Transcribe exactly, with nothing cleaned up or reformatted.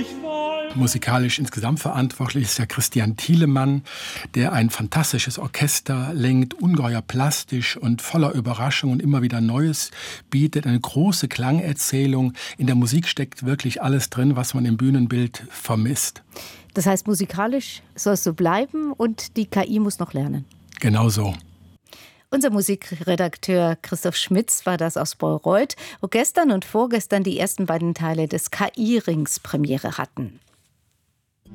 Musikalisch insgesamt verantwortlich ist ja Christian Thielemann, der ein fantastisches Orchester lenkt, ungeheuer plastisch und voller Überraschungen immer wieder Neues bietet. Eine große Klangerzählung. In der Musik steckt wirklich alles drin, was man im Bühnenbild vermisst. Das heißt, musikalisch soll es so bleiben und die K I muss noch lernen. Genau so. Unser Musikredakteur Christoph Schmitz war das aus Bayreuth, wo gestern und vorgestern die ersten beiden Teile des K I-Rings Premiere hatten.